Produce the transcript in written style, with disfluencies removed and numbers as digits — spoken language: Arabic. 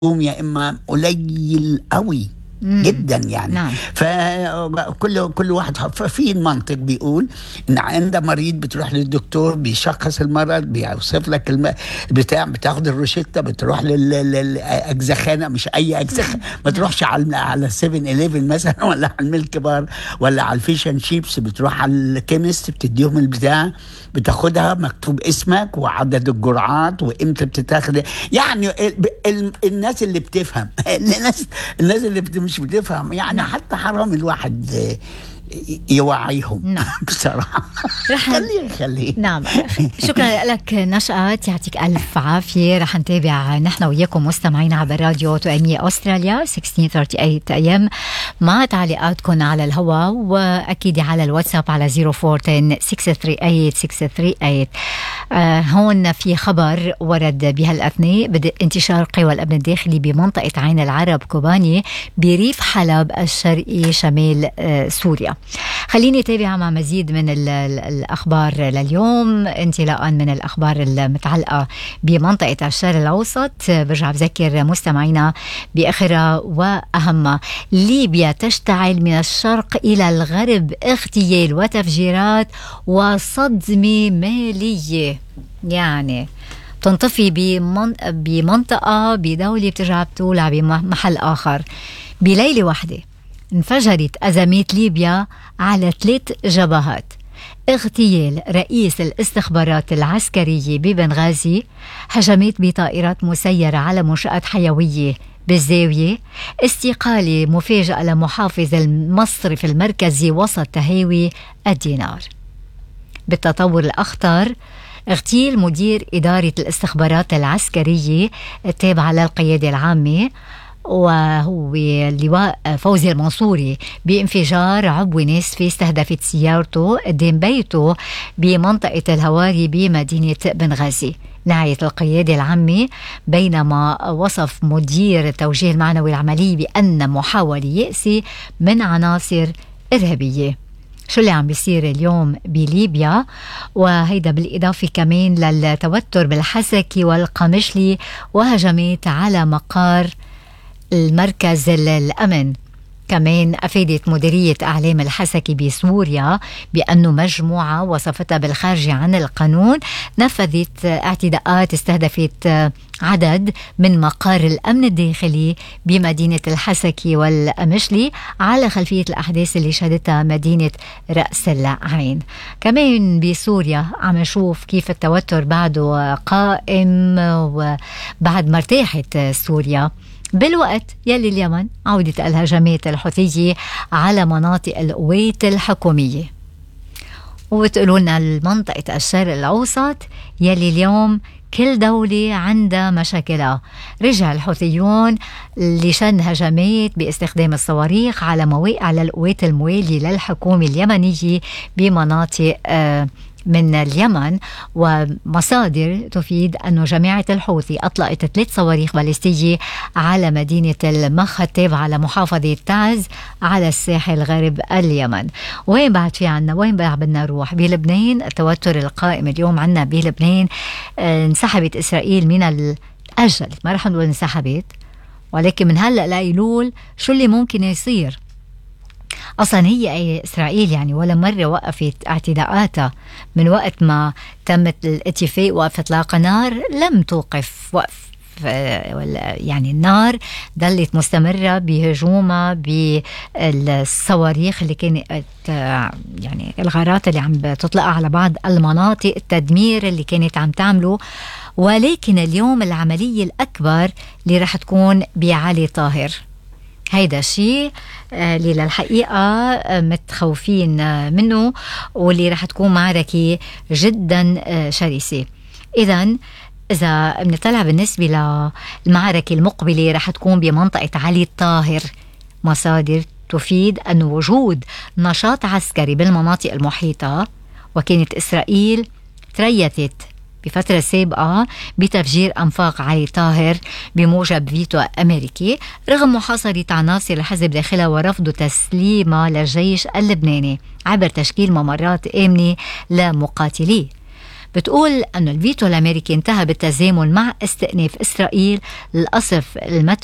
يا إما قليل قوي جدا يعني. نعم. فكل واحد ففي المنطق بيقول ان عند مريض بتروح للدكتور بيشخص المرض بيوصف لك بتاع، بتاخد الروشتة بتروح للأجزخانة، مش أي أجزخانة، ما تروحش على 7-11 مثلا ولا على الميلك بار ولا على الفيش اند شيبس، بتروح على الكيمست بتديهم البتاع، بتاخدها مكتوب اسمك وعدد الجرعات وامتى بتتاخد. يعني الناس اللي بتفهم الناس اللي مش بتفهم يعني، حتى حرام الواحد يوعيهم. نعم. بصراحة خليه. نعم. شكرا لك نشأت، يعطيك ألف عافية. رح نتابع نحن وياكم مستمعين عبر راديو توأمية أستراليا 1638 AM مع تعليقاتكم على الهواء، وأكيد على الواتساب على 0410 638 638. هون في خبر ورد بهالأثناء: بدء انتشار قوى الأمن الداخلي بمنطقة عين العرب كوباني بريف حلب الشرقي شمال سوريا. خليني أتابع مع مزيد من الأخبار لليوم، انطلاقا من الأخبار المتعلقة بمنطقة الشرق الأوسط. برجع بذكر مستمعينا بآخرها وأهمها: ليبيا تشتعل من الشرق إلى الغرب، اغتيال وتفجيرات وصدمة مالية. يعني تنطفي بمنطقة بدولة بترجع بتولع بمحل آخر. بليلة واحدة انفجرت أزمات ليبيا على 3 جبهات: اغتيال رئيس الاستخبارات العسكرية ببنغازي، هجمات بطائرات مسيرة على منشآت حيوية بالزاوية، استقالة مفاجئة لمحافظ المصرف المركزي وسط تهاوي الدينار. بالتطور الأخطر: اغتيال مدير إدارة الاستخبارات العسكرية التابعة للقيادة العامة وهو اللواء فوزي المنصوري بانفجار عبوة ناسفة استهدفت سيارته قدام بيته بمنطقة الهواري بمدينة بنغازي. نهاية القيادة العامة، بينما وصف مدير التوجيه المعنوي العملي بأن محاولة يأسي من عناصر إرهابية. شو اللي عم بيصير اليوم بليبيا؟ وهيدا بالإضافة كمان للتوتر بالحسكي والقمشلي وهجمات على مقار المركز الأمن. كمان أفادت مديرية أعلام الحسكي بسوريا بأنه مجموعة وصفتها بالخارجة عن القانون نفذت اعتداءات استهدفت عدد من مقار الأمن الداخلي بمدينة الحسكي والأمشلي على خلفية الأحداث اللي شهدتها مدينة رأس العين. كمان بسوريا عم نشوف كيف التوتر بعده قائم وبعد ما ارتاحت سوريا، بالوقت يلي اليمن عودت الهجمات الحوثية على مناطق القوات الحكومية. وبتقولوا لنا المنطقة الشرق الأوسط يلي اليوم كل دولة عندها مشاكلها. رجع الحوثيون لشن هجمات باستخدام الصواريخ على مواقع للقوات الموالية للحكومة اليمنية بمناطق من اليمن، ومصادر تفيد أن جماعة الحوثي أطلقت 3 صواريخ باليستية على مدينة المخ التابعة لمحافظة تعز على الساحل غرب اليمن. وين بعد في عنا؟ وين بعد بدنا نروح؟ بلبنان التوتر القائم اليوم عنا بلبنان. انسحبت إسرائيل من أجلت، ما رح نقول انسحبت، ولكن من هلأ لأيلول شو اللي ممكن يصير؟ أصلا هي إسرائيل يعني ولا مرة وقفت اعتداءاتها من وقت ما تمت الاتفاق وقف إطلاق نار، لم توقف وقف يعني النار ظلت مستمرة بهجومها بالصواريخ اللي كانت يعني الغارات اللي عم تطلقها على بعض المناطق، التدمير اللي كانت عم تعمله. ولكن اليوم العملية الأكبر اللي رح تكون بعلي طاهر. هيدا الشيء اللي للحقيقة متخوفين منه، واللي رح تكون معركة جدا شرسة. إذا بنطلع بالنسبة للمعركة المقبلة رح تكون بمنطقة علي الطاهر، مصادر تفيد أن وجود نشاط عسكري بالمناطق المحيطة، وكانت إسرائيل تريثت بفترة سابقة بتفجير أنفاق علي طاهر بموجب فيتو أمريكي رغم محاصرة عناصر الحزب داخلها ورفض تسليمها للجيش اللبناني عبر تشكيل ممرات آمنة لمقاتليه. بتقول أنه الفيتو الأمريكي انتهى بالتزامن مع استئناف إسرائيل للقصف